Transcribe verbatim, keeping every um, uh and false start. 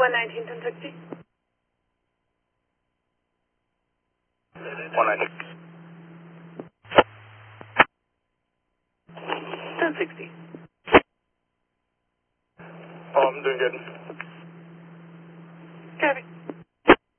one nineteen, ten sixty. one nineteen. ten sixty. Oh, I'm doing good. Copy.